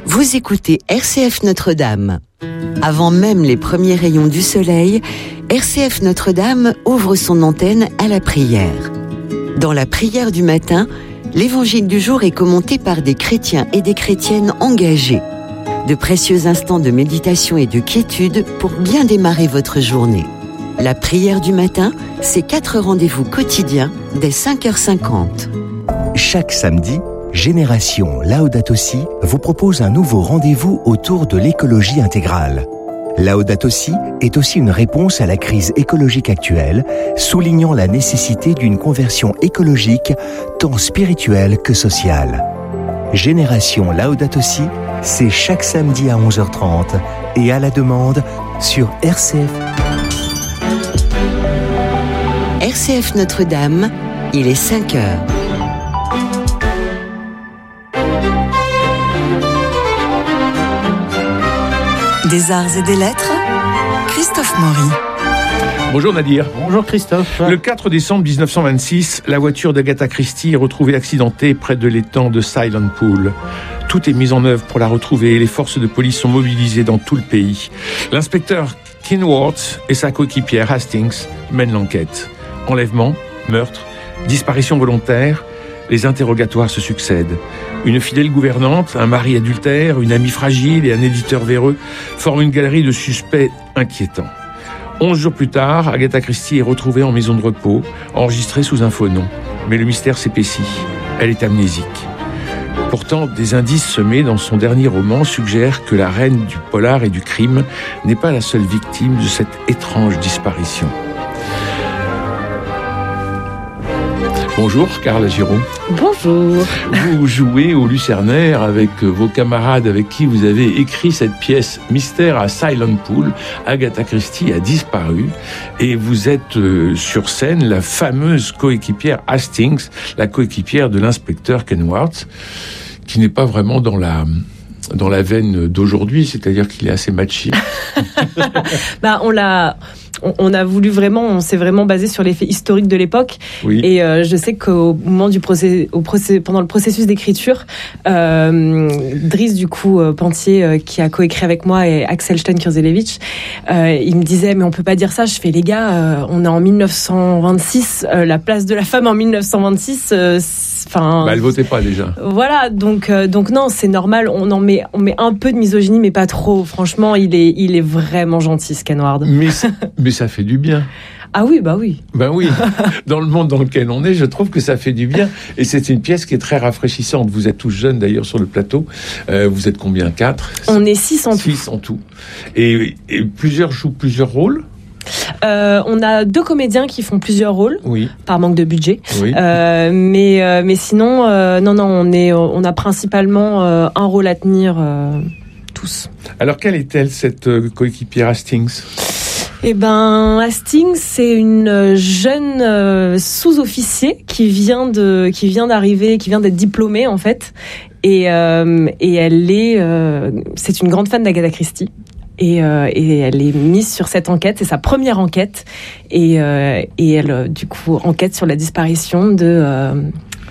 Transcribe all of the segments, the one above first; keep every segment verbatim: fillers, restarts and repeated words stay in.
Vous écoutez R C F Notre-Dame. Avant même les premiers rayons du soleil, R C F Notre-Dame ouvre son antenne à la prière. Dans la prière du matin, l'évangile du jour est commenté par des chrétiens et des chrétiennes engagés. De précieux instants de méditation et de quiétude pour bien démarrer votre journée. La prière du matin, c'est quatre rendez-vous quotidiens dès cinq heures cinquante. Chaque samedi, Génération Laudato Si vous propose un nouveau rendez-vous autour de l'écologie intégrale. Laudato Si est aussi une réponse à la crise écologique actuelle, soulignant la nécessité d'une conversion écologique tant spirituelle que sociale. Génération Laudato Si, c'est chaque samedi à onze heures trente et à la demande sur R C F. R C F Notre-Dame, il est cinq heures. Des arts et des lettres, Christophe Maury. Bonjour Nadir. Bonjour Christophe. Le quatre décembre dix-neuf cent vingt-six, la voiture d'Agatha Christie est retrouvée accidentée près de l'étang de Silent Pool. Tout est mis en œuvre pour la retrouver et les forces de police sont mobilisées dans tout le pays. L'inspecteur Kenworth et sa coéquipière Hastings mènent l'enquête. Enlèvement, meurtre, disparition volontaire, les interrogatoires se succèdent. Une fidèle gouvernante, un mari adultère, une amie fragile et un éditeur véreux forment une galerie de suspects inquiétants. Onze jours plus tard, Agatha Christie est retrouvée en maison de repos, enregistrée sous un faux nom. Mais le mystère s'épaissit. Elle est amnésique. Pourtant, des indices semés dans son dernier roman suggèrent que la reine du polar et du crime n'est pas la seule victime de cette étrange disparition. Bonjour, Carla Giraud. Bonjour. Vous jouez au Lucernaire avec vos camarades avec qui vous avez écrit cette pièce Mystère à Silent Pool. Agatha Christie a disparu et vous êtes euh, sur scène la fameuse coéquipière Hastings, la coéquipière de l'inspecteur Kenworth, qui n'est pas vraiment dans la... dans la veine d'aujourd'hui, c'est-à-dire qu'il est assez machi. bah, on l'a, on, on a voulu vraiment, on s'est vraiment basé sur les faits historiques de l'époque. Oui. Et euh, je sais qu'au moment du procès, au procès, pendant le processus d'écriture, euh, Driss du coup euh, Pantier, euh, qui a coécrit avec moi, et Axel Stein-Kurzelewicz, euh, il me disait mais on peut pas dire ça. Je fais les gars, euh, on est en dix-neuf cent vingt-six, euh, la place de la femme en dix-neuf cent vingt-six. Enfin, euh, bah, elle votait pas déjà. Voilà, donc euh, donc non, c'est normal. On en met on met un peu de misogynie, mais pas trop. Franchement, il est il est vraiment gentil, ce Kenward. Mais mais ça fait du bien. Ah oui, bah oui. Ben oui, dans le monde dans lequel on est, je trouve que ça fait du bien. Et c'est une pièce qui est très rafraîchissante. Vous êtes tous jeunes d'ailleurs sur le plateau. Euh, vous êtes combien? Quatre? On est six en tout. Six en tout. Et, et plusieurs jouent plusieurs rôles? Euh, on a deux comédiens qui font plusieurs rôles, oui. par manque de budget. Oui. Euh, mais euh, mais sinon, euh, non non, on est on a principalement euh, un rôle à tenir euh, tous. Alors quelle est-elle cette euh, coéquipière Hastings? Eh ben, Hastings, c'est une jeune euh, sous-officier qui vient de, qui vient d'arriver, qui vient d'être diplômée en fait, et euh, et elle est, euh, c'est une grande fan d'Agatha Christie. Et, euh, et elle est mise sur cette enquête, c'est sa première enquête, et euh, et elle euh, du coup enquête sur la disparition de euh,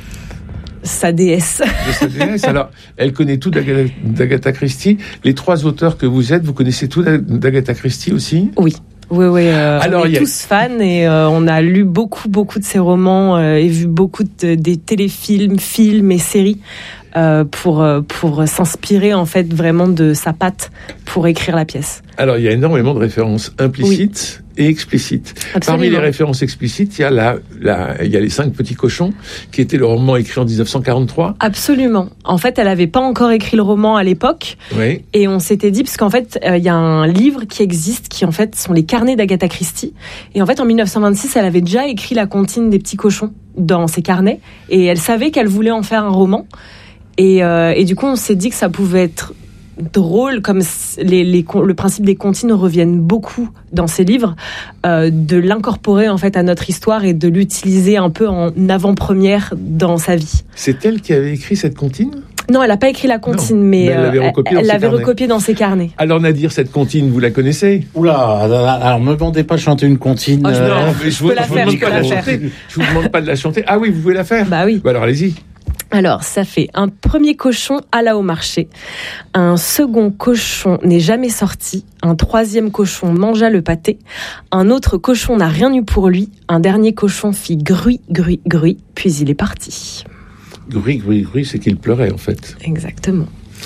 sa déesse. De sa déesse. Alors, elle connaît tout d'Agatha, d'Agatha Christie. Les trois auteurs que vous êtes, vous connaissez tout d'Agatha Christie aussi? Oui. Oui, oui. Euh, Alors, on est a... tous fans et euh, on a lu beaucoup, beaucoup de ses romans euh, et vu beaucoup de, des téléfilms, films et séries euh, pour pour s'inspirer en fait vraiment de sa patte pour écrire la pièce. Alors, il y a énormément de références implicites oui. et explicites. Absolument. Parmi les références explicites, il y a la, la, il y a les cinq petits cochons, qui était le roman écrit en dix-neuf cent quarante-trois. Absolument. En fait, elle avait pas encore écrit le roman à l'époque. Oui. Et on s'était dit, parce qu'en fait, euh, il y a un livre qui existe, qui en fait sont les carnets d'Agatha Christie. Et en fait, en dix-neuf cent vingt-six, elle avait déjà écrit la comptine des petits cochons dans ses carnets. Et elle savait qu'elle voulait en faire un roman. Et, euh, et du coup, on s'est dit que ça pouvait être drôle, comme les, les, le principe des comptines reviennent beaucoup dans ses livres, euh, de l'incorporer en fait à notre histoire et de l'utiliser un peu en avant-première dans sa vie. C'est elle qui avait écrit cette comptine ? Non, elle n'a pas écrit la comptine, non, mais, mais elle l'avait recopiée dans, elle recopiée dans ses carnets. Alors Nadir, cette comptine, vous la connaissez ? Oula, alors me demandez pas de chanter une comptine. Oh, je, non, euh, mais je, je peux vous, la je faire, vous je peux la faire. Je vous demande pas de la chanter. Ah oui, vous pouvez la faire ? Bah oui. Bah alors allez-y. Alors, ça fait un premier cochon alla au marché, un second cochon n'est jamais sorti, un troisième cochon mangea le pâté, un autre cochon n'a rien eu pour lui, un dernier cochon fit gruy, gruy, gruy, puis il est parti. Gruy, gruy, gruy, c'est qu'il pleurait en fait. Exactement.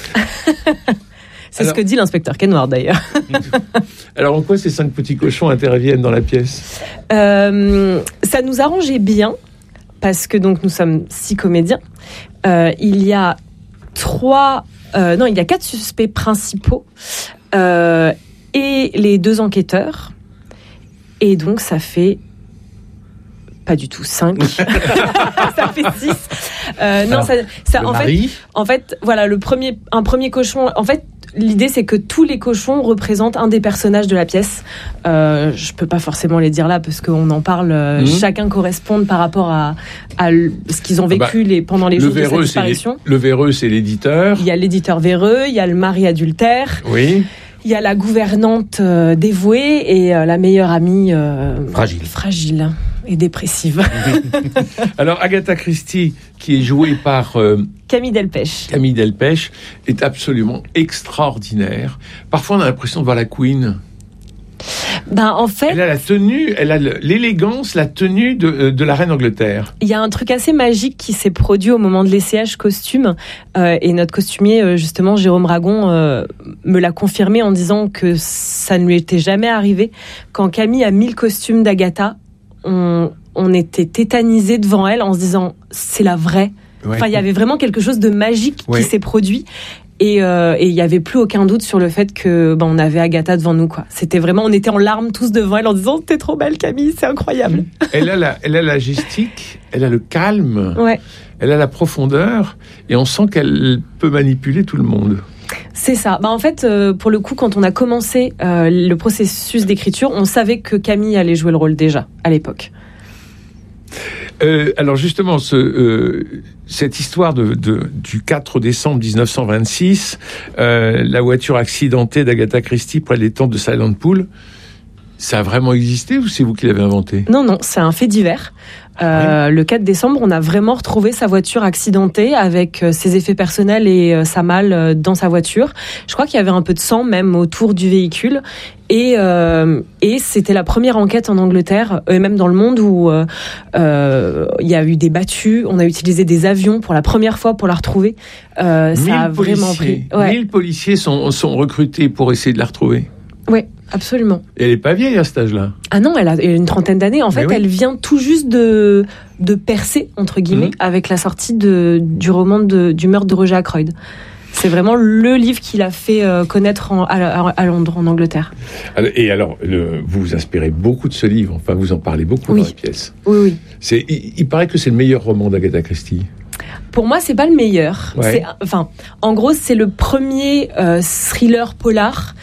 C'est Alors, ce que dit l'inspecteur Kenward d'ailleurs. Alors en quoi ces cinq petits cochons interviennent dans la pièce ? euh, Ça nous arrangeait bien, parce que donc nous sommes six comédiens. Euh, il y a trois, euh, non, il y a quatre suspects principaux euh, et les deux enquêteurs. Et donc ça fait pas du tout cinq. Ça fait six. Euh, non, Alors, ça, ça le en mari. fait, en fait, voilà, le premier, un premier cochon. En fait, l'idée c'est que tous les cochons représentent un des personnages de la pièce. Euh, je peux pas forcément les dire là parce qu'on en parle. Euh, Mmh. Chacun correspond par rapport à, à l- ce qu'ils ont vécu Ah bah, les, pendant les le jours de sa véreux, c'est les- disparition. le véreux, c'est l'éditeur. Il y a l'éditeur véreux, il y a le mari adultère, Oui. il y a la gouvernante euh, dévouée et euh, la meilleure amie euh, Fragile. fragile et dépressive. Alors Agatha Christie, qui est jouée par euh, Camille Delpech. Camille Delpech, est absolument extraordinaire. Parfois, on a l'impression de voir la Queen. Ben, en fait, Elle a la tenue, elle a le- l'élégance, la tenue de, euh, de la reine d'Angleterre. il y a un truc assez magique qui s'est produit au moment de l'essayage costume euh, et notre costumier, euh, justement, Jérôme Ragon, euh, me l'a confirmé en disant que ça ne lui était jamais arrivé. Quand Camille a mis le costume d'Agatha, on, on était tétanisés devant elle en se disant c'est la vraie. Ouais. Enfin, il y avait vraiment quelque chose de magique Ouais. qui s'est produit. Et euh, et il y avait plus aucun doute sur le fait que ben on avait Agatha devant nous, quoi. C'était vraiment, on était en larmes tous devant elle en disant t'es trop belle Camille, c'est incroyable. Elle a la, elle a la gestique, elle a le calme, Ouais, elle a la profondeur, et on sent qu'elle peut manipuler tout le monde. c'est ça. Bah en fait, euh, pour le coup, quand on a commencé euh, le processus d'écriture, on savait que Camille allait jouer le rôle déjà à l'époque. Euh, alors justement, ce, euh, cette histoire de, de, du quatre décembre dix-neuf cent vingt-six, euh, la voiture accidentée d'Agatha Christie près des tentes de Silent Pool, ça a vraiment existé ou c'est vous qui l'avez inventé ? Non, non, c'est un fait divers. Euh, le quatre décembre, on a vraiment retrouvé sa voiture accidentée avec euh, ses effets personnels et euh, sa malle euh, dans sa voiture. Je crois qu'il y avait un peu de sang même autour du véhicule. Et, euh, et c'était la première enquête en Angleterre, et même dans le monde, où euh, euh, il y a eu des battues. On a utilisé des avions pour la première fois pour la retrouver. Euh, ça a vraiment pris. Ouais. mille policiers sont, sont recrutés pour essayer de la retrouver. Oui, absolument. Et elle n'est pas vieille à cet âge-là. Ah non, elle a elle a une trentaine d'années. En fait, Mais oui. elle vient tout juste de, de percer, entre guillemets, Mhm. avec la sortie de, du roman de, du meurtre de Roger Ackroyd. C'est vraiment le livre qui l'a fait euh, connaître en, à, à Londres, en Angleterre. Alors- Et alors, le, vous vous inspirez beaucoup de ce livre, enfin vous en parlez beaucoup Oui. dans la pièce. Oui, oui. C'est, il, il paraît que c'est le meilleur roman d'Agatha Christie. Pour moi, c'est pas le meilleur. Ouais. C'est, enfin, en gros, c'est le premier euh, thriller polar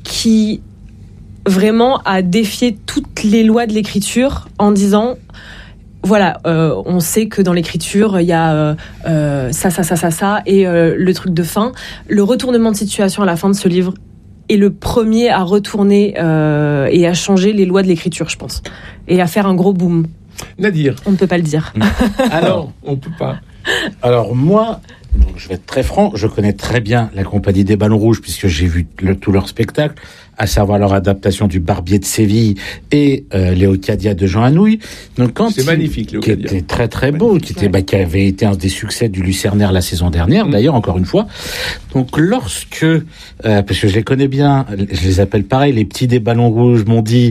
qui vraiment a défié toutes les lois de l'écriture en disant voilà, euh, on sait que dans l'écriture, il y a euh, euh, ça, ça, ça, ça, ça, et euh, le truc de fin. Le retournement de situation à la fin de ce livre est le premier à retourner euh, et à changer les lois de l'écriture, je pense. Et à faire un gros boom. Nadir. On ne peut pas le dire. Alors, on peut pas. alors moi, donc je vais être très franc, je connais très bien la compagnie des Ballons Rouges puisque j'ai vu le, tout leur spectacle, à savoir leur adaptation du Barbier de Séville et euh, Léocadia de Jean Anouilh. Donc quand C'est il- magnifique, qui Léocadia. était très très beau, qui était bah, qui avait été un des succès du Lucernaire la saison dernière, Mm. d'ailleurs encore une fois. Donc lorsque, euh, parce que je les connais bien, je les appelle pareil, les petits des Ballons Rouges m'ont dit.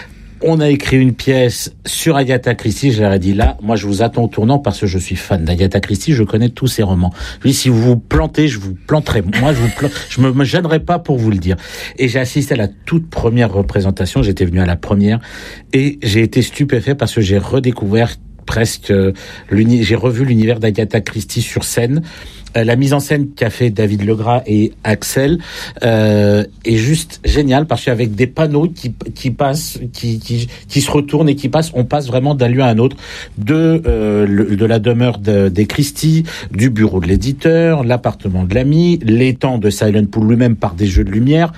On a écrit une pièce sur Agatha Christie. Je leur ai dit là, moi je vous attends au tournant parce que je suis fan d'Agatha Christie. Je connais tous ses romans. Je dis si vous vous plantez, je vous planterai. Moi je vous plan- je me, me gênerai pas pour vous le dire. Et j'ai assisté à la toute première représentation. J'étais venu à la première et j'ai été stupéfait parce que j'ai redécouvert presque euh, l'uni- j'ai revu l'univers d'Agatha Christie sur scène. Euh, la mise en scène qu'a fait David Legras et Axel euh, est juste géniale parce qu'avec des panneaux qui, qui passent, qui, qui, qui se retournent et qui passent, on passe vraiment d'un lieu à un autre, de, euh, le, de la demeure de, des Christie, du bureau de l'éditeur, l'appartement de l'ami, l'étang de Silent Pool lui-même par des jeux de lumière.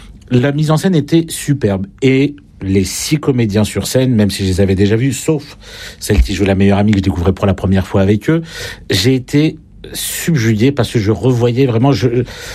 La mise en scène était superbe et les six comédiens sur scène, même si je les avais déjà vus, sauf celle qui joue la meilleure amie que je découvrais pour la première fois avec eux, j'ai été subjugué parce que je revoyais vraiment, je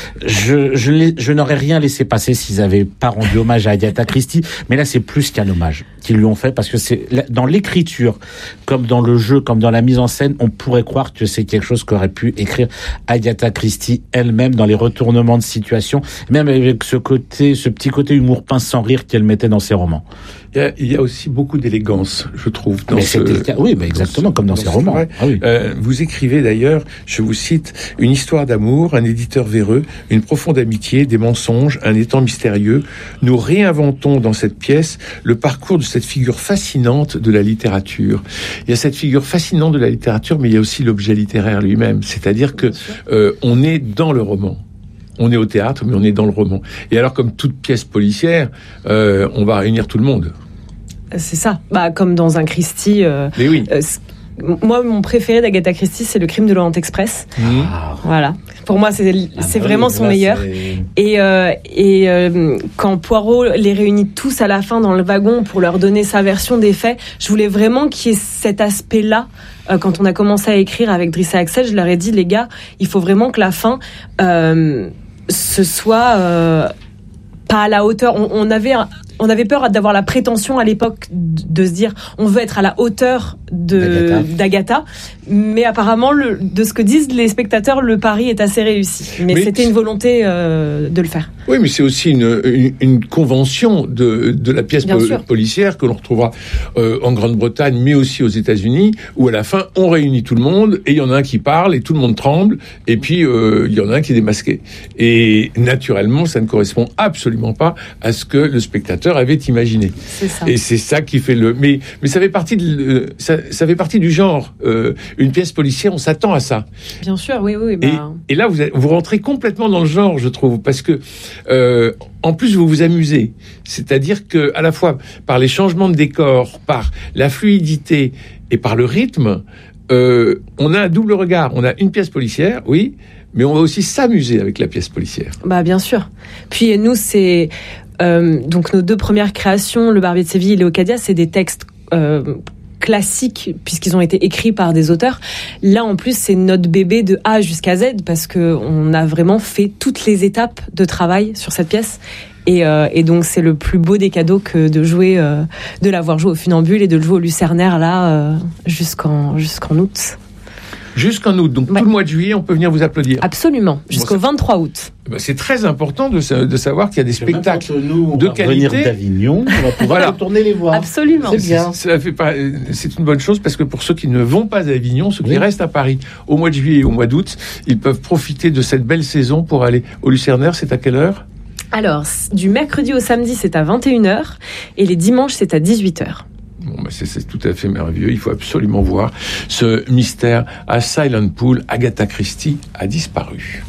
je je, je n'aurais rien laissé passer s'ils avaient pas rendu hommage à Agatha Christie, mais là c'est plus qu'un hommage qu'ils lui ont fait, parce que c'est dans l'écriture, comme dans le jeu, comme dans la mise en scène, on pourrait croire que c'est quelque chose qu'aurait pu écrire Agatha Christie elle-même, dans les retournements de situation, même avec ce côté, ce petit côté humour pince sans rire qu'elle mettait dans ses romans. Il y a, il y a aussi beaucoup d'élégance, je trouve. Dans mais ce, c'était le cas. Oui, bah exactement, dans comme dans, dans ses romans. Ah oui. euh, vous écrivez d'ailleurs, je vous cite, une histoire d'amour, un éditeur véreux, une profonde amitié, des mensonges, un étang mystérieux. Nous réinventons dans cette pièce le parcours de cette figure fascinante de la littérature. Il y a cette figure fascinante de la littérature, mais il y a aussi l'objet littéraire lui-même. C'est-à-dire que euh, on est dans le roman. On est au théâtre, mais on est dans le roman. Et alors, comme toute pièce policière, euh, on va réunir tout le monde. C'est ça. Bah, comme dans un Christie. Euh, mais oui. Euh, moi, mon préféré d'Agatha Christie, c'est Le Crime de l'Orient Express. Mmh. Voilà. Pour moi, c'est, ah c'est bah vraiment oui, son là, meilleur. C'est... Et, euh, et euh, quand Poirot les réunit tous à la fin dans le wagon pour leur donner sa version des faits, je voulais vraiment qu'il y ait cet aspect-là. Euh, quand on a commencé à écrire avec Driss et Axel, je leur ai dit, les gars, il faut vraiment que la fin, euh, ce soit euh, pas à la hauteur. On, on avait... Un, On avait peur d'avoir la prétention à l'époque de se dire on veut être à la hauteur de, d'Agatha. d'Agatha, mais apparemment le, de ce que disent les spectateurs, le pari est assez réussi. Mais, mais c'était une volonté euh, de le faire. Oui, mais c'est aussi une, une, une convention de, de la pièce po- policière que l'on retrouvera euh, en Grande-Bretagne, mais aussi aux États-Unis, où à la fin on réunit tout le monde et il y en a un qui parle et tout le monde tremble, et puis euh, il y en a un qui est démasqué. Et naturellement, ça ne correspond absolument pas à ce que le spectateur avait imaginé. C'est ça. Et c'est ça qui fait le. Mais mais ça fait partie de ça, ça fait partie du genre. Euh, une pièce policière, on s'attend à ça. Bien sûr, oui, oui. Bah... Et, et là, vous vous rentrez complètement dans le genre, je trouve, parce que euh, en plus vous vous amusez. C'est-à-dire que à la fois par les changements de décor, par la fluidité et par le rythme, euh, on a un double regard. On a une pièce policière, oui, mais on va aussi s'amuser avec la pièce policière. Bah bien sûr. Puis nous, c'est Euh, donc nos deux premières créations, Le Barbier de Séville et Léocadia, c'est des textes euh, classiques puisqu'ils ont été écrits par des auteurs. Là, en plus, c'est notre bébé de A jusqu'à Z parce que on a vraiment fait toutes les étapes de travail sur cette pièce. Et, euh, et donc, c'est le plus beau des cadeaux que de jouer, euh, de l'avoir joué au Funambule et de le jouer au Lucernaire là euh, jusqu'en jusqu'en août. Jusqu'en août, donc ouais. Tout le mois de juillet, on peut venir vous applaudir. Absolument, jusqu'au bon, vingt-trois août. Ben c'est très important de, de savoir qu'il y a des c'est spectacles nous, on de va qualité. Venir d'Avignon, on va pouvoir voilà. retourner les voir. Absolument. C'est bien. C'est, ça fait pas, c'est une bonne chose parce que pour ceux qui ne vont pas à Avignon, ceux qui oui. restent à Paris au mois de juillet et au mois d'août, ils peuvent profiter de cette belle saison pour aller au Lucernaire. C'est à quelle heure ? Alors, du mercredi au samedi, c'est à vingt et une heures et les dimanches, c'est à dix-huit heures. Bon, bah c'est, c'est tout à fait merveilleux. Il faut absolument voir ce mystère à Silent Pool. Agatha Christie a disparu.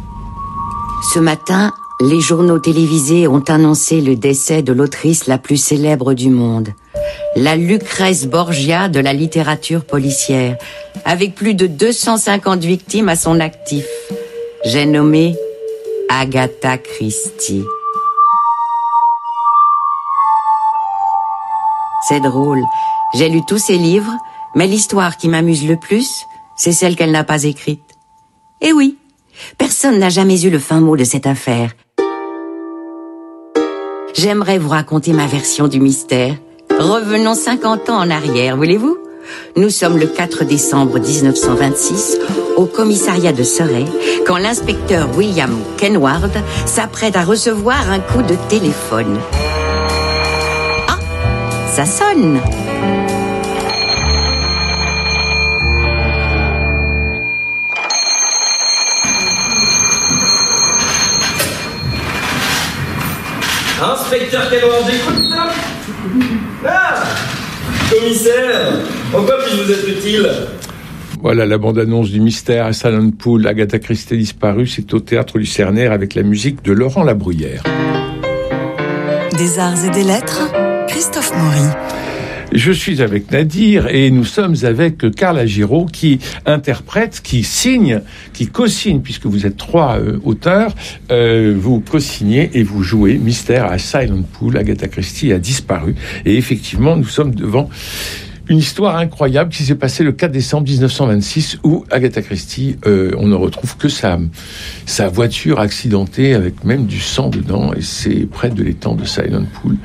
Ce matin, les journaux télévisés ont annoncé le décès de l'autrice la plus célèbre du monde, la Lucrèce Borgia de la littérature policière, avec plus de deux cent cinquante victimes à son actif. J'ai nommé Agatha Christie. C'est drôle, j'ai lu tous ses livres, mais l'histoire qui m'amuse le plus, c'est celle qu'elle n'a pas écrite. Eh oui, personne n'a jamais eu le fin mot de cette affaire. J'aimerais vous raconter ma version du mystère. Revenons cinquante ans en arrière, voulez-vous ? Nous sommes le quatre décembre dix-neuf cent vingt-six, au commissariat de Surrey, quand l'inspecteur William Kenward s'apprête à recevoir un coup de téléphone. Ça sonne. Inspecteur Kenward, j'écoute ça. Ah, commissaire, pourquoi puis-je vous être utile ? Voilà la bande-annonce du mystère à Silent Pool. Agatha Christie disparue, c'est au Théâtre Lucernaire avec la musique de Laurent Labruyère. Des arts et des lettres, Christophe Maury. Je suis avec Nadir et nous sommes avec Carla Giraud qui interprète, qui signe, qui co-signe, puisque vous êtes trois euh, auteurs, euh, vous co-signez et vous jouez Mystère à Silent Pool. Agatha Christie a disparu et effectivement nous sommes devant Une histoire incroyable qui s'est passée le quatre décembre dix-neuf cent vingt-six où Agatha Christie, euh, on ne retrouve que sa, sa voiture accidentée avec même du sang dedans, et c'est près de l'étang de Silent Pool.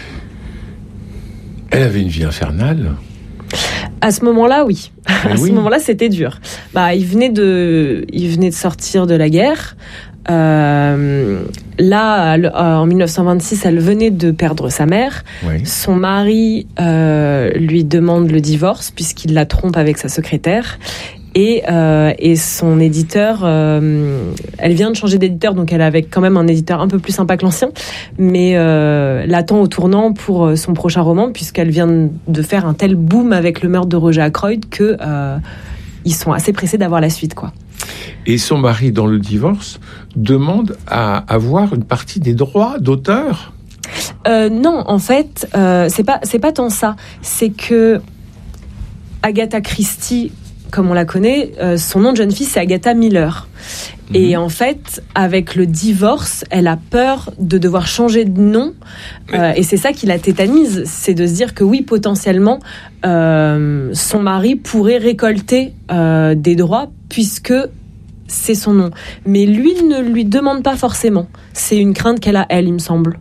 Elle avait une vie infernale. À ce moment-là, oui. Mais à oui. ce moment-là, c'était dur. Bah, il venait de, il venait de sortir de la guerre. Euh, là, elle, euh, en dix-neuf cent vingt-six, elle venait de perdre sa mère. Oui. Son mari euh, lui demande le divorce puisqu'il la trompe avec sa secrétaire. Et, euh, et son éditeur, euh, elle vient de changer d'éditeur, donc elle avait quand même un éditeur un peu plus sympa que l'ancien, mais euh, l'attend au tournant pour son prochain roman, puisqu'elle vient de faire un tel boom avec le meurtre de Roger Ackroyd que euh, ils sont assez pressés d'avoir la suite, quoi. Et son mari, dans le divorce, demande à avoir une partie des droits d'auteur. Euh, non, en fait, euh, c'est pas c'est pas tant ça. C'est que Agatha Christie, comme on la connaît, euh, son nom de jeune fille, c'est Agatha Miller. Mmh. Et en fait, avec le divorce, elle a peur de devoir changer de nom. Euh, et c'est ça qui la tétanise. C'est de se dire que oui, potentiellement, euh, son mari pourrait récolter euh, des droits puisque c'est son nom. Mais lui ne lui demande pas forcément. C'est une crainte qu'elle a, elle, il me semble.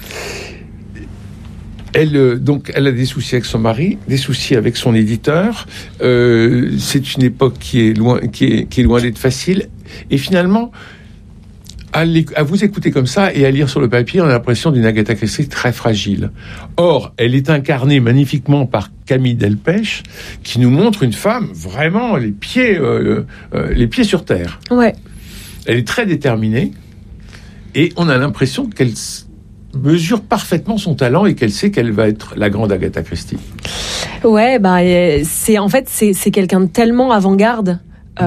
Elle, donc, elle a des soucis avec son mari, des soucis avec son éditeur. Euh, c'est une époque qui est loin, qui est, qui est loin d'être facile. Et finalement, à, à vous écouter comme ça et à lire sur le papier, on a l'impression d'une Agatha Christie très fragile. Or, elle est incarnée magnifiquement par Camille Delpech, qui nous montre une femme vraiment les pieds, euh, euh, les pieds sur terre. Ouais. Elle est très déterminée et on a l'impression qu'elle mesure parfaitement son talent et qu'elle sait qu'elle va être la grande Agatha Christie. Ouais, bah c'est en fait c'est c'est quelqu'un de tellement avant-garde.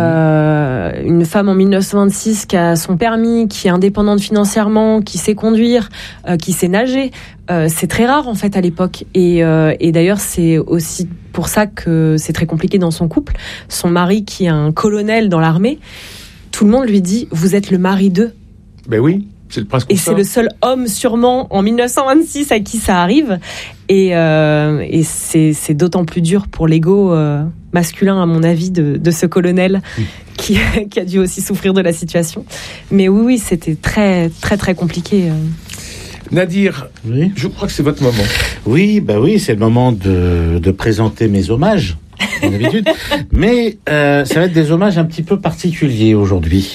Euh, une femme en dix-neuf cent vingt-six qui a son permis, qui est indépendante financièrement, qui sait conduire, euh, qui sait nager. Euh, c'est très rare en fait à l'époque. Et, euh, et d'ailleurs c'est aussi pour ça que c'est très compliqué dans son couple. Son mari qui est un colonel dans l'armée, tout le monde lui dit « vous êtes le mari d'eux ». Ben oui. C'est le prince et c'est le seul homme sûrement en dix-neuf cent vingt-six à qui ça arrive et, euh, et c'est, c'est d'autant plus dur pour l'ego euh, masculin à mon avis de, de ce colonel mmh. qui, qui a dû aussi souffrir de la situation, mais oui oui c'était très très très compliqué. Nadir, oui. Je crois que c'est votre moment. Oui bah oui c'est le moment de, de présenter mes hommages comme d'habitude. Mais euh, ça va être des hommages un petit peu particuliers aujourd'hui.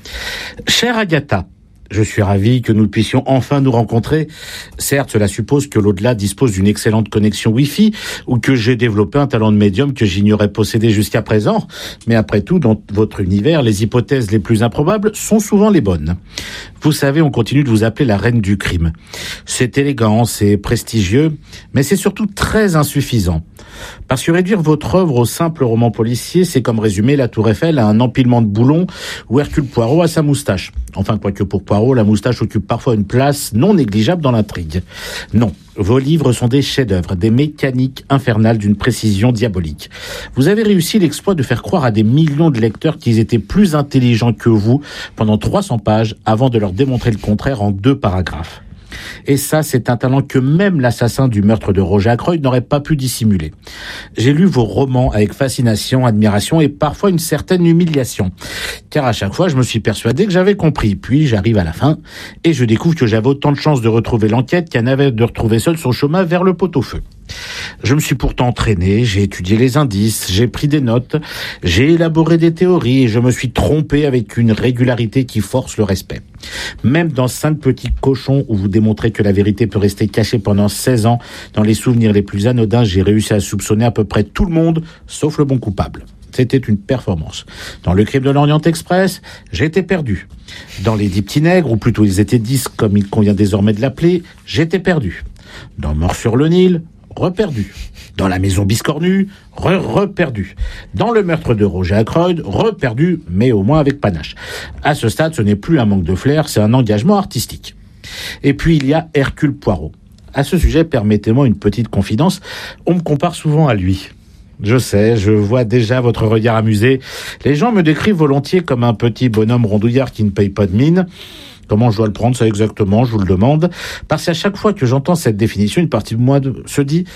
Chère Agatha, je suis ravi que nous puissions enfin nous rencontrer. Certes, cela suppose que l'au-delà dispose d'une excellente connexion Wi-Fi ou que j'ai développé un talent de médium que j'ignorais posséder jusqu'à présent. Mais après tout, dans votre univers, les hypothèses les plus improbables sont souvent les bonnes. Vous savez, on continue de vous appeler la reine du crime. C'est élégant, c'est prestigieux, mais c'est surtout très insuffisant. Parce que réduire votre œuvre au simple roman policier, c'est comme résumer la Tour Eiffel à un empilement de boulons ou Hercule Poirot à sa moustache. Enfin, quoique pour Poirot, la moustache occupe parfois une place non négligeable dans l'intrigue. Non, vos livres sont des chefs-d'œuvre, des mécaniques infernales d'une précision diabolique. Vous avez réussi l'exploit de faire croire à des millions de lecteurs qu'ils étaient plus intelligents que vous pendant trois cents pages avant de leur démontrer le contraire en deux paragraphes. Et ça, c'est un talent que même l'assassin du meurtre de Roger Ackroyd n'aurait pas pu dissimuler. J'ai lu vos romans avec fascination, admiration et parfois une certaine humiliation. Car à chaque fois, je me suis persuadé que j'avais compris. Puis j'arrive à la fin et je découvre que j'avais autant de chances de retrouver l'enquête qu'elle n'avait de retrouver seul son chemin vers le pot-au-feu. Je me suis pourtant entraîné, j'ai étudié les indices, j'ai pris des notes, j'ai élaboré des théories et je me suis trompé avec une régularité qui force le respect. Même dans Cinq petits cochons où vous démontrez que la vérité peut rester cachée pendant seize ans, dans les souvenirs les plus anodins, j'ai réussi à soupçonner à peu près tout le monde, sauf le bon coupable. C'était une performance. Dans Le Crime de l'Orient Express, j'étais perdu. Dans Les Dix petits nègres, ou plutôt ils étaient dix comme il convient désormais de l'appeler, j'étais perdu. Dans Mort sur le Nil, reperdu. Dans La maison biscornue, re-reperdu. Dans Le meurtre de Roger Ackroyd, reperdu, mais au moins avec panache. À ce stade, ce n'est plus un manque de flair, c'est un engagement artistique. Et puis il y a Hercule Poirot. À ce sujet, permettez-moi une petite confidence. On me compare souvent à lui. Je sais, je vois déjà votre regard amusé. Les gens me décrivent volontiers comme un petit bonhomme rondouillard qui ne paye pas de mine. Comment je dois le prendre, ça exactement, je vous le demande. Parce qu'à chaque fois que j'entends cette définition, une partie de moi se dit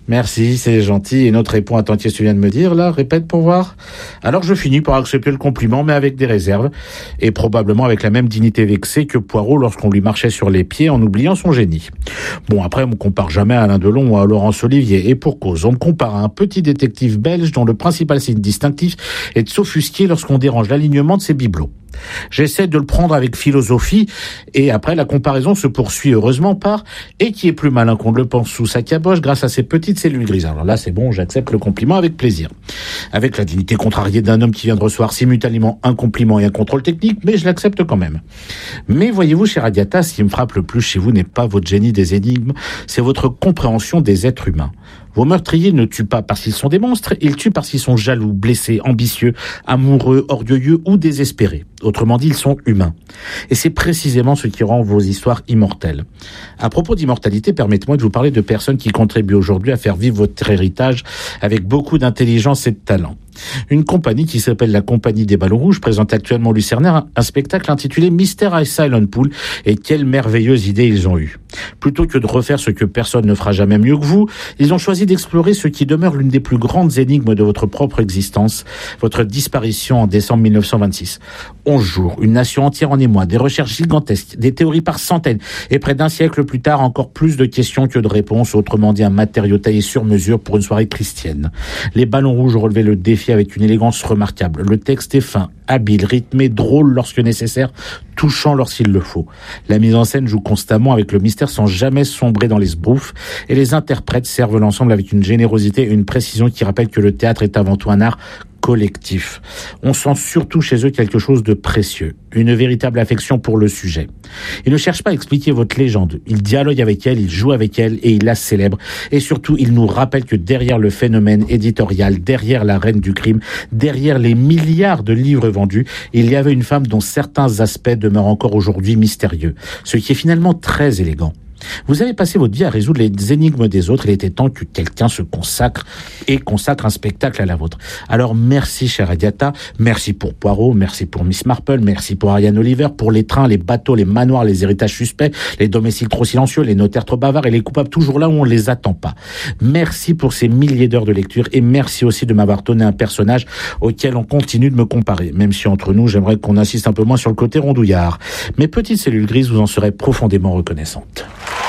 Merci, c'est gentil. Et notre répond, attends, qu'est-ce que tu viens de me dire, là? Répète pour voir. Alors je finis par accepter le compliment, mais avec des réserves. Et probablement avec la même dignité vexée que Poirot lorsqu'on lui marchait sur les pieds en oubliant son génie. Bon, après, on me compare jamais à Alain Delon ou à Laurence Olivier. Et pour cause, on me compare à un petit détective belge dont le principal signe distinctif est de s'offusquer lorsqu'on dérange l'alignement de ses bibelots. J'essaie de le prendre avec philosophie et après la comparaison se poursuit heureusement par « et qui est plus malin qu'on ne le pense sous sa caboche grâce à ses petites cellules grises ». Alors là c'est bon, j'accepte le compliment avec plaisir. Avec la dignité contrariée d'un homme qui vient de recevoir simultanément un compliment et un contrôle technique, mais je l'accepte quand même. Mais voyez-vous, cher Agatha, ce qui me frappe le plus chez vous n'est pas votre génie des énigmes, c'est votre compréhension des êtres humains. Vos meurtriers ne tuent pas parce qu'ils sont des monstres, ils tuent parce qu'ils sont jaloux, blessés, ambitieux, amoureux, orgueilleux ou désespérés. Autrement dit, ils sont humains. Et c'est précisément ce qui rend vos histoires immortelles. À propos d'immortalité, permettez-moi de vous parler de personnes qui contribuent aujourd'hui à faire vivre votre héritage avec beaucoup d'intelligence et de talent. Une compagnie qui s'appelle la Compagnie des Ballons Rouges présente actuellement au Lucernaire un spectacle intitulé Mystère à Silent Pool, et quelle merveilleuse idée ils ont eue. Plutôt que de refaire ce que personne ne fera jamais mieux que vous, ils ont choisi d'explorer ce qui demeure l'une des plus grandes énigmes de votre propre existence, votre disparition en décembre mille neuf cent vingt-six. Onze jours, une nation entière en émoi, des recherches gigantesques, des théories par centaines, et près d'un siècle plus tard, encore plus de questions que de réponses, autrement dit un matériau taillé sur mesure pour une soirée christienne. Les Ballons Rouges ont relevé le défi avec une élégance remarquable. Le texte est fin, habile, rythmé, drôle lorsque nécessaire, touchant lorsqu'il le faut. La mise en scène joue constamment avec le mystère sans jamais sombrer dans les sbroufs, et les interprètes servent l'ensemble avec une générosité et une précision qui rappellent que le théâtre est avant tout un art collectif. On sent surtout chez eux quelque chose de précieux, une véritable affection pour le sujet. Ils ne cherchent pas à expliquer votre légende, ils dialoguent avec elle, ils jouent avec elle et ils la célèbrent. Et surtout, ils nous rappellent que derrière le phénomène éditorial, derrière la reine du crime, derrière les milliards de livres vendus, il y avait une femme dont certains aspects demeurent encore aujourd'hui mystérieux, ce qui est finalement très élégant. Vous avez passé votre vie à résoudre les énigmes des autres. Il était temps que quelqu'un se consacre et consacre un spectacle à la vôtre. Alors merci, chère Agatha. Merci pour Poirot, merci pour Miss Marple, merci pour Ariane Oliver, pour les trains, les bateaux, les manoirs, les héritages suspects, les domiciles trop silencieux, les notaires trop bavards et les coupables toujours là où on ne les attend pas. Merci pour ces milliers d'heures de lecture et merci aussi de m'avoir donné un personnage auquel on continue de me comparer. Même si entre nous, j'aimerais qu'on insiste un peu moins sur le côté rondouillard. Mes petites cellules grises, vous en serez profondément reconnaissantes.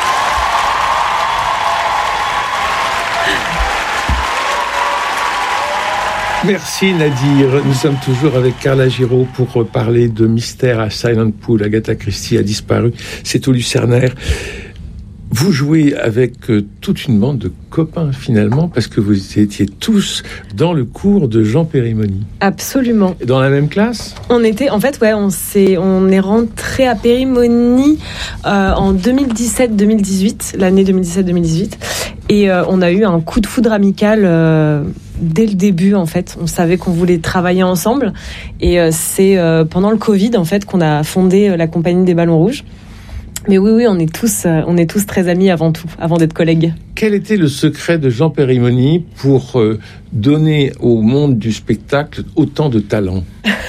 Merci Nadir. Nous sommes toujours avec Carla Giraud pour parler de Mystère à Silent Pool. Agatha Christie a disparu. C'est au Lucernaire. Vous jouez avec euh, toute une bande de copains finalement, parce que vous étiez tous dans le cours de Jean Périmoni. Absolument. Dans la même classe ? On était, en fait, ouais, on s'est, on est rentré à Périmoni euh, en deux mille dix-sept deux mille dix-huit, l'année deux mille dix-sept deux mille dix-huit, et euh, on a eu un coup de foudre amical. Euh, Dès le début, en fait, on savait qu'on voulait travailler ensemble, et euh, c'est euh, pendant le Covid, en fait, qu'on a fondé euh, la Compagnie des Ballons Rouges. Mais oui, oui, on est tous, euh, on est tous très amis avant tout, avant d'être collègues. Quel était le secret de Jean Périmoni pour euh, donner au monde du spectacle autant de talent ?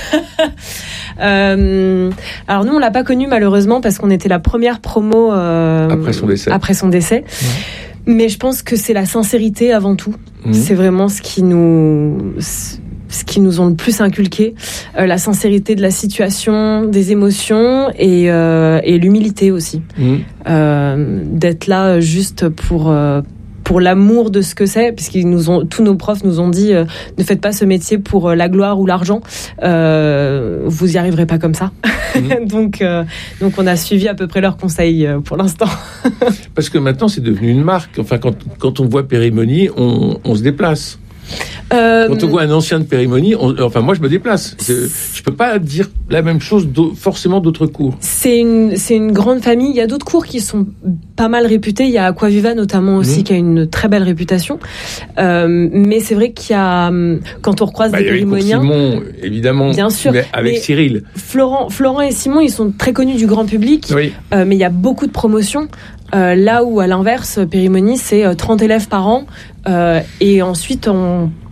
euh, alors nous, on l'a pas connu malheureusement parce qu'on était la première promo euh, après son décès. Après son décès. Ouais. Mais je pense que c'est la sincérité avant tout. Mmh. C'est vraiment ce qui nous, ce qui nous ont le plus inculqué. Euh, la sincérité de la situation, des émotions et, euh, et l'humilité aussi. Mmh. Euh, d'être là juste pour, euh, pour l'amour de ce que c'est, puisqu'ils nous ont, tous nos profs nous ont dit euh, ne faites pas ce métier pour euh, la gloire ou l'argent. Euh, vous y arriverez pas comme ça. Mmh. donc, euh, donc on a suivi à peu près leurs conseils euh, pour l'instant. Parce que maintenant c'est devenu une marque. Enfin, quand, quand on voit Périmoni, on, on se déplace. Euh, Quand on voit un ancien de Périmoni, on, enfin moi je me déplace. Je peux pas dire la même chose d'au, forcément d'autres cours. C'est une, c'est une grande famille. Il y a d'autres cours qui sont pas mal réputés. Il y a Aquaviva notamment aussi mmh. qui a une très belle réputation. Euh, mais c'est vrai qu'il y a, quand on recroise bah, des Périmoniens, Simon évidemment, bien sûr, mais avec mais Cyril, Florent, Florent et Simon, ils sont très connus du grand public. Oui. Euh, mais il y a beaucoup de promotions. Euh, là où à l'inverse, Périmoni c'est trente élèves par an euh, et ensuite on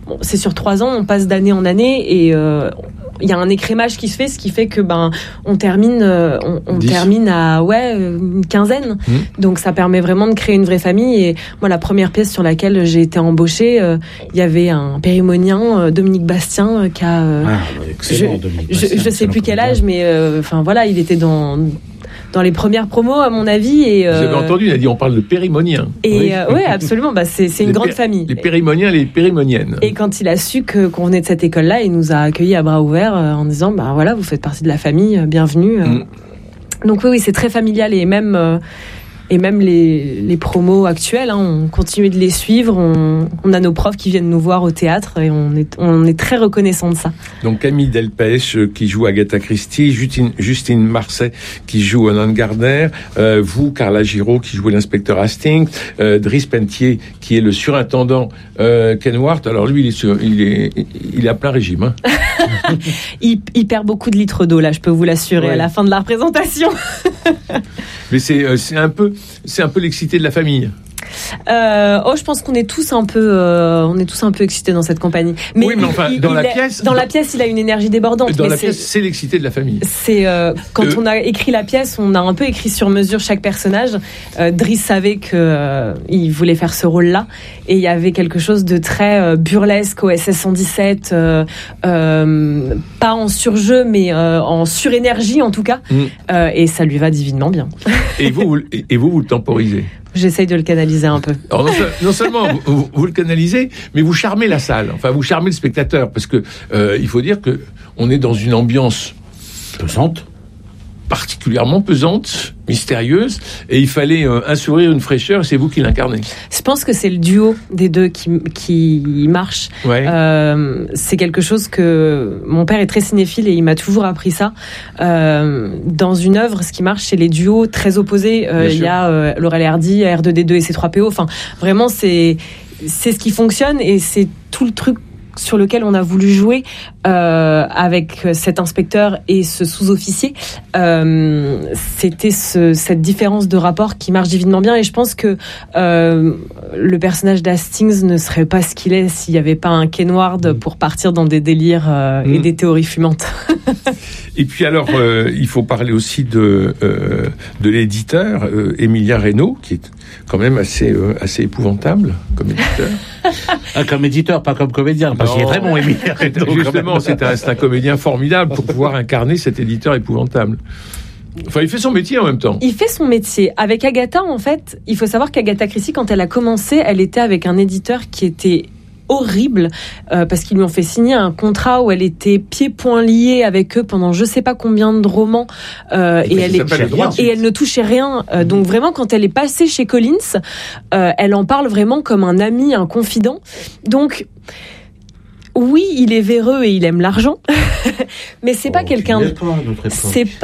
bon, c'est sur trois ans, on passe d'année en année et euh, il y a un écrémage qui se fait, ce qui fait que ben on termine, euh, on, on termine à ouais une quinzaine. Mmh. Donc ça permet vraiment de créer une vraie famille. Et moi, la première pièce sur laquelle j'ai été embauchée, il euh, y avait un périmonien, euh, Dominique Bastien, euh, qui a, euh, ah, excellent, je, Dominique je, Bastien, je sais plus quel âge, mais enfin euh, voilà, il était dans dans les premières promos à mon avis. Et euh, vous avez entendu, il a dit on parle de périmoniens. Et oui, euh, ouais, absolument. Bah c'est c'est une les grande péri- famille. Les périmoniens, les périmoniennes. Et quand il a su que qu'on venait de cette école-là, il nous a accueillis à bras ouverts euh, en disant bah voilà, vous faites partie de la famille, euh, bienvenue. Euh. Mm. Donc oui, oui, c'est très familial et même euh, et même les, les promos actuelles, hein, on continue de les suivre. On, on a nos profs qui viennent nous voir au théâtre et on est, on est très reconnaissant de ça. Donc Camille Delpech qui joue Agatha Christie, Justine, Justine Marcet qui joue Anne Gardner, euh, vous, Carla Giraud qui joue l'inspecteur Hastings, euh, Driss Pentier qui est le surintendant euh, Kenward. Alors lui, il est, sur, il est, il est à plein régime. Hein. il, il perd beaucoup de litres d'eau, là, je peux vous l'assurer, ouais. à la fin de la représentation. Mais c'est, euh, c'est un peu, c'est un peu l'excité de la famille. Euh, oh, je pense qu'on est tous un peu, euh, on est tous un peu excités dans cette compagnie. Mais, oui, mais enfin, il, dans il la est, pièce, dans la pièce, il a une énergie débordante. Dans mais la c'est, pièce, c'est l'excité de la famille. C'est euh, quand euh, on a écrit la pièce, on a un peu écrit sur mesure chaque personnage. Euh, Driss savait que euh, il voulait faire ce rôle-là, et il y avait quelque chose de très euh, burlesque au S S cent dix-sept, euh, euh, pas en surjeu, mais euh, en surénergie en tout cas, mm. euh, et ça lui va divinement bien. Et vous, vous et vous, vous le temporisez. J'essaye de le canaliser un peu. Alors non, non seulement vous, vous, vous le canalisez, mais vous charmez la salle. Enfin, vous charmez le spectateur, parce que euh, il faut dire que on est dans une ambiance pesante, particulièrement pesante, mystérieuse, et il fallait euh, un sourire, une fraîcheur, et c'est vous qui l'incarnez. Je pense que c'est le duo des deux qui, qui marche. Ouais. Euh, c'est quelque chose que mon père est très cinéphile et il m'a toujours appris ça. Euh, dans une œuvre, ce qui marche, c'est les duos très opposés. Euh, il y a euh, Laurel et Hardy, R deux D deux et C trois P O. Enfin, vraiment, c'est c'est ce qui fonctionne et c'est tout le truc sur lequel on a voulu jouer euh, avec cet inspecteur et ce sous-officier. Euh, c'était ce, cette différence de rapport qui marche divinement bien, et je pense que euh, le personnage d'Hastings ne serait pas ce qu'il est s'il n'y avait pas un Kenward pour partir dans des délires euh, mmh. et des théories fumantes. Et puis alors, euh, il faut parler aussi de euh, de l'éditeur euh, Emilia Reynaud, qui est quand même assez euh, assez épouvantable comme éditeur. Ah, comme éditeur, pas comme comédien, parce qu'il est très bon, Emilia Reynaud. Justement, c'est un, c'est un comédien formidable pour pouvoir incarner cet éditeur épouvantable. Enfin, il fait son métier en même temps. Il fait son métier. Avec Agatha, en fait, il faut savoir qu'Agatha Christie, quand elle a commencé, elle était avec un éditeur qui était horrible, euh, parce qu'ils lui ont fait signer un contrat où elle était pieds-poings liés avec eux pendant je sais pas combien de romans, euh, et, elle est, et elle ne touchait rien. Euh, donc vraiment, quand elle est passée chez Collins, euh, elle en parle vraiment comme un ami, un confident. Donc oui, il est véreux et il aime l'argent, mais c'est oh, pas quelqu'un. Toi, c'est